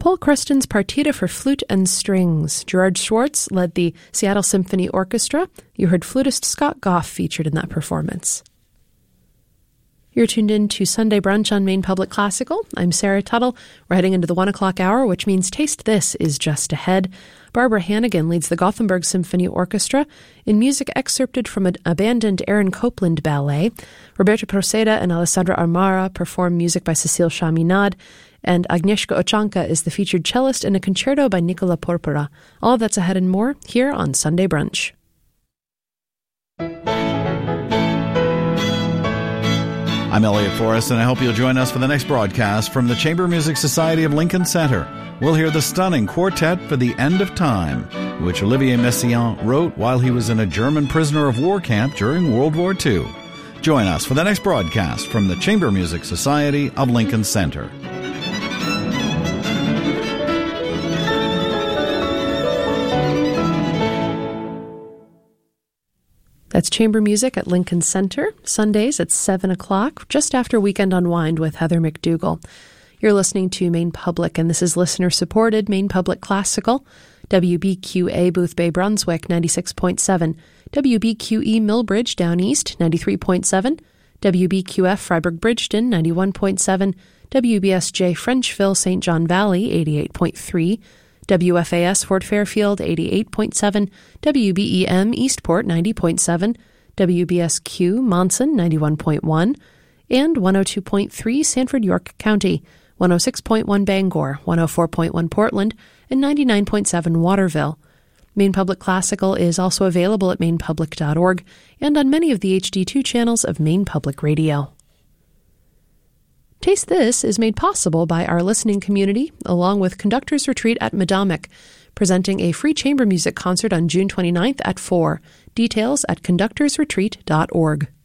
Paul Creston's Partita for Flute and Strings. Gerard Schwartz led the Seattle Symphony Orchestra. You heard flutist Scott Goff featured in that performance. You're tuned in to Sunday Brunch on Maine Public Classical. I'm Sarah Tuttle. We're heading into the 1 o'clock hour, which means Taste This is just ahead. Barbara Hannigan leads the Gothenburg Symphony Orchestra in music excerpted from an abandoned Aaron Copland ballet. Roberto Proceda and Alessandra Armara perform music by Cecile Chaminade, and Agnieszka Ochanka is the featured cellist in a concerto by Nicola Porpora. All of that's ahead and more here on Sunday Brunch. I'm Elliot Forrest, and I hope you'll join us for the next broadcast from the Chamber Music Society of Lincoln Center. We'll hear the stunning Quartet for the End of Time, which Olivier Messiaen wrote while he was in a German prisoner of war camp during World War II. Join us for the next broadcast from the Chamber Music Society of Lincoln Center. That's chamber music at Lincoln Center, Sundays at 7 o'clock, just after Weekend Unwind with Heather McDougall. You're listening to Maine Public, and this is listener-supported Maine Public Classical, WBQA Boothbay Brunswick 96.7, WBQE Millbridge Down East 93.7, WBQF Freiburg Bridgeton 91.7, WBSJ Frenchville St. John Valley 88.3, WFAS Fort Fairfield 88.7, WBEM Eastport 90.7, WBSQ Monson 91.1, and 102.3 Sanford York County, 106.1 Bangor, 104.1 Portland, and 99.7 Waterville. Maine Public Classical is also available at mainepublic.org and on many of the HD2 channels of Maine Public Radio. Taste This is made possible by our listening community, along with Conductors Retreat at Medomic, presenting a free chamber music concert on June 29th at 4. Details at conductorsretreat.org.